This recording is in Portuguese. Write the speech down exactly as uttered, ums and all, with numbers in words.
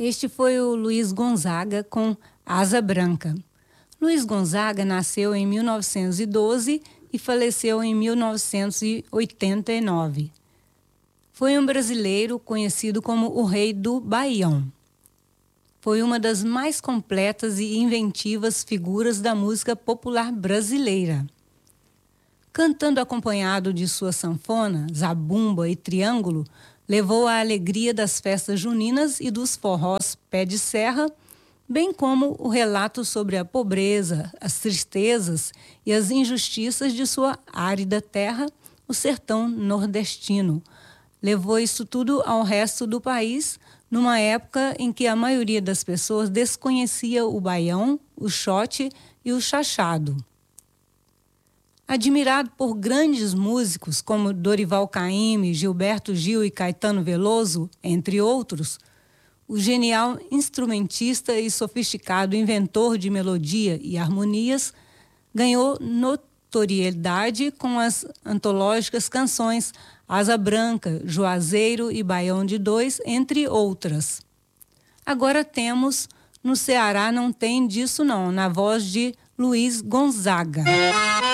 Este foi o Luiz Gonzaga com Asa Branca. Luiz Gonzaga nasceu em mil novecentos e doze e faleceu em mil novecentos e oitenta e nove. Foi um brasileiro conhecido como o Rei do Baião. Foi uma das mais completas e inventivas figuras da música popular brasileira. Cantando acompanhado de sua sanfona, zabumba e triângulo, levou a alegria das festas juninas e dos forrós pé de serra, bem como o relato sobre a pobreza, as tristezas e as injustiças de sua árida terra, o sertão nordestino. Levou isso tudo ao resto do país, numa época em que a maioria das pessoas desconhecia o baião, o xote e o chachado. Admirado por grandes músicos como Dorival Caymmi, Gilberto Gil e Caetano Veloso, entre outros, o genial instrumentista e sofisticado inventor de melodia e harmonias ganhou notoriedade com as antológicas canções Asa Branca, Juazeiro e Baião de Dois, entre outras. Agora temos No Ceará Não Tem Disso Não, na voz de Luiz Gonzaga.